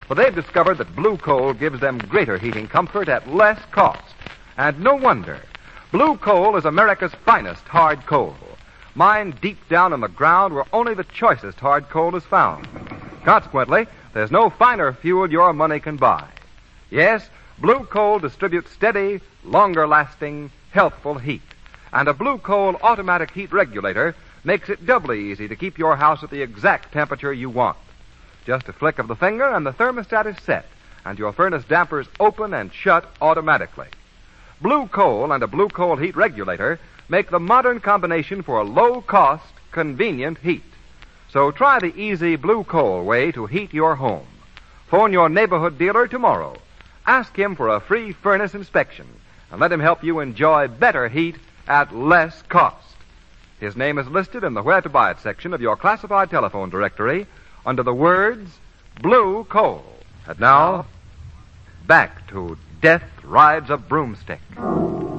Well, they've discovered that Blue Coal gives them greater heating comfort at less cost. And no wonder. Blue Coal is America's finest hard coal. Mined deep down in the ground where only the choicest hard coal is found. Consequently, there's no finer fuel your money can buy. Yes, Blue Coal distributes steady, longer-lasting, healthful heat. And a Blue Coal automatic heat regulator makes it doubly easy to keep your house at the exact temperature you want. Just a flick of the finger and the thermostat is set, and your furnace dampers open and shut automatically. Blue Coal and a Blue Coal heat regulator make the modern combination for a low-cost, convenient heat. So try the easy Blue Coal way to heat your home. Phone your neighborhood dealer tomorrow. Ask him for a free furnace inspection, and let him help you enjoy better heat at less cost. His name is listed in the Where to Buy It section of your classified telephone directory under the words Blue Coal. And now, back to Death Rides a Broomstick.